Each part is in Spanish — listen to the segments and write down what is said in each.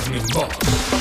Morning Box.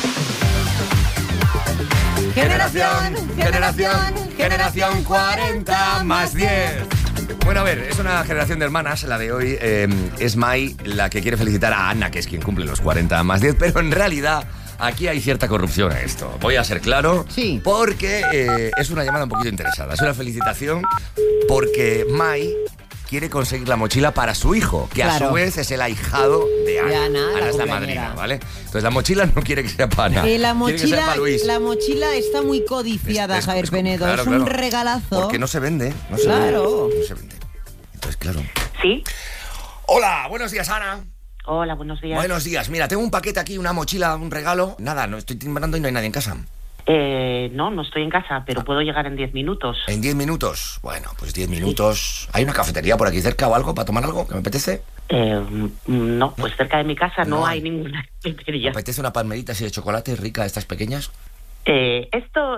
Generación 40 más 10. Bueno, a ver, es una generación de hermanas, la de hoy. Es Mai la que quiere felicitar a Ana, que es quien cumple los 40 más 10, pero en realidad aquí hay cierta corrupción en esto. Voy a ser claro, sí, porque es una llamada un poquito interesada. Es una felicitación porque Mai quiere conseguir la mochila para su hijo, que a su vez es el ahijado de Ana. Ana es la madrina, ¿vale? Entonces la mochila no quiere que sea para Ana. La quiere que sea para Luis. mochila está muy codiciada, Javier Penedo. Claro, es un regalazo. Porque no se vende. No se vende. Entonces, claro. ¿Sí? Hola, buenos días, Ana. Hola, buenos días. Buenos días. Mira, tengo un paquete aquí, una mochila, un regalo. Nada, no estoy timbrando y no hay nadie en casa. No estoy en casa, pero puedo llegar en 10 minutos. ¿En 10 minutos? Bueno, pues 10 minutos. ¿Hay una cafetería por aquí cerca o algo para tomar algo que me apetece? No, pues cerca de mi casa no hay ninguna cafetería. ¿Me apetece una palmerita así de chocolate rica, estas pequeñas? Esto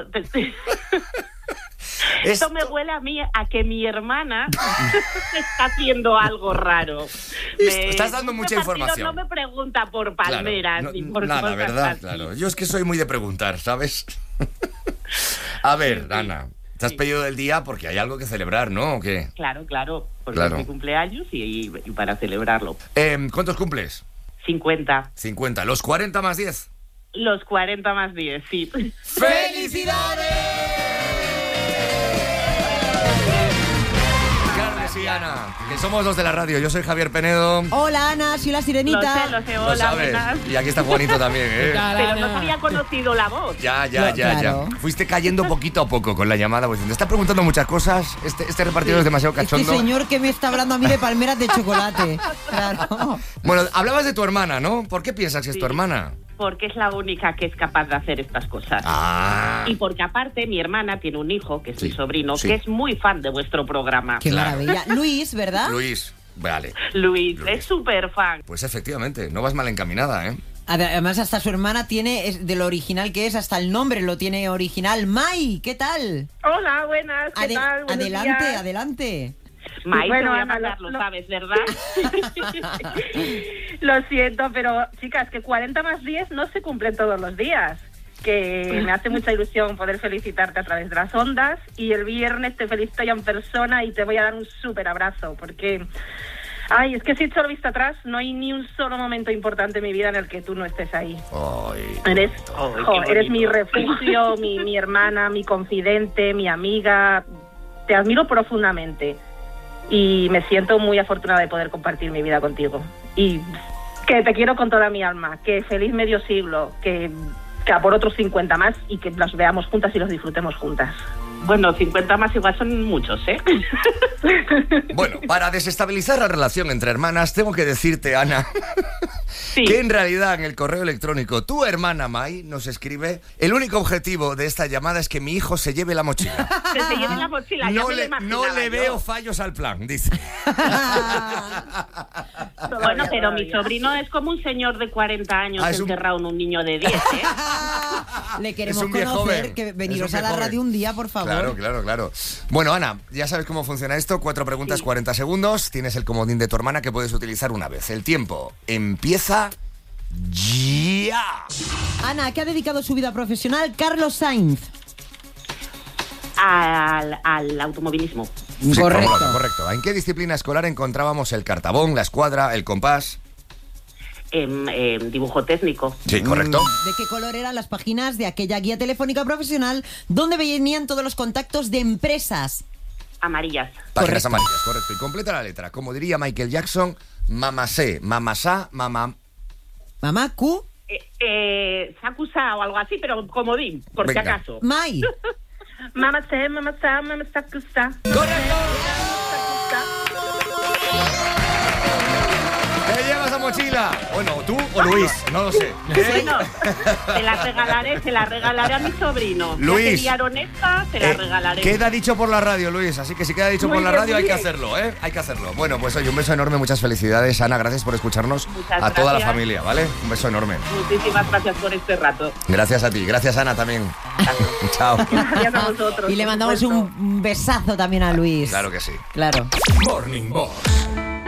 me huele a mí a que mi hermana está haciendo algo raro. Estás dando mucha información. No me pregunta por palmeras ni por nada, cosas ¿verdad? así. Claro. Yo es que soy muy de preguntar, ¿sabes? A ver, Ana, te has pedido el día porque hay algo que celebrar, ¿no? ¿O qué? Claro, porque es mi cumpleaños y para celebrarlo. ¿Cuántos cumples? 50. 50. ¿Los 40 más 10? Los 40 más 10, sí. ¡Felicidades! Sí, Ana, que somos los de la radio. Yo soy Javier Penedo. Hola, Ana, soy la Sirenita. Lo sé, Lo hola, sabes. buenas. Y aquí está Juanito también, ¿eh? Pero no te había conocido la voz. Ya. Claro. Fuiste cayendo poquito a poco con la llamada. Pues te está preguntando muchas cosas. Este repartidor es demasiado cachondo. Este señor que me está hablando a mí de palmeras de chocolate. Claro. Bueno, hablabas de tu hermana, ¿no? ¿Por qué piensas que es tu hermana? Porque es la única que es capaz de hacer estas cosas. Y porque aparte mi hermana tiene un hijo, que es mi sobrino, que es muy fan de vuestro programa. Qué maravilla. Luis, ¿verdad? Luis, vale. Luis, es súper fan. Pues efectivamente, no vas mal encaminada, ¿eh? Además, hasta su hermana tiene, de lo original que es, hasta el nombre lo tiene original. Mai, ¿qué tal? Hola, buenas, ¿qué tal? Buenos días. Adelante. Mai, bueno, te voy a Ana, mandar, lo sabes, ¿verdad? Lo siento, pero chicas, que 40 más 10 no se cumplen todos los días. Que me hace mucha ilusión poder felicitarte a través de las ondas. Y el viernes te felicito ya en persona y te voy a dar un súper abrazo. Porque, es que si he hecho la vista atrás, no hay ni un solo momento importante en mi vida en el que tú no estés ahí. Eres mi refugio, mi hermana, mi confidente, mi amiga. Te admiro profundamente. Y me siento muy afortunada de poder compartir mi vida contigo. Y que te quiero con toda mi alma. Que feliz medio siglo. Que a por otros 50 más y que los veamos juntas y los disfrutemos juntas. Bueno, 50 más igual son muchos, ¿eh? Bueno, para desestabilizar la relación entre hermanas, tengo que decirte, Ana, que en realidad en el correo electrónico tu hermana Mai nos escribe: el único objetivo de esta llamada es que mi hijo se lleve la mochila. Que se lleve la mochila, no le veo fallos al plan, dice. Bueno, pero mi sobrino es como un señor de 40 años encerrado en un niño de 10, ¿eh? Le queremos es un viejo conocer, joven. que veniros a la radio un día, por favor. Claro. Bueno, Ana, ya sabes cómo funciona esto. 4 preguntas, 40 segundos. Tienes el comodín de tu hermana que puedes utilizar una vez. El tiempo empieza ya. Ana, ¿a qué ha dedicado su vida profesional Carlos Sainz? Al automovilismo. Sí, Correcto. ¿En qué disciplina escolar encontrábamos el cartabón, la escuadra, el compás? Dibujo técnico. Sí, correcto. ¿De qué color eran las páginas de aquella guía telefónica profesional donde venían todos los contactos de empresas? Amarillas. Páginas amarillas, correcto. Y completa la letra. Como diría Michael Jackson, mamasé, mamasá, mamá. ¿Mamá Q? Sakusa o algo así, pero comodín, por si acaso. Mai. Mamasé, mamasá, mamasakusa. ¡Correcto! ¿Te llevas la mochila? Bueno, tú o Luis, no lo sé. Bueno, se la regalaré a mi sobrino. Luis. Ya que liaron esta, se la regalaré. Queda dicho por la radio, Luis, así que si queda dicho por la radio hay que hacerlo, ¿eh? Hay que hacerlo. Bueno, pues oye, un beso enorme, muchas felicidades, Ana, gracias por escucharnos. Muchas toda la gracias. familia, ¿vale? Un beso enorme. Muchísimas gracias por este rato. Gracias a ti, gracias Ana también. Chao. Gracias a vosotros. Y le mandamos un besazo también a Luis. Claro que sí. Claro. Morning Box.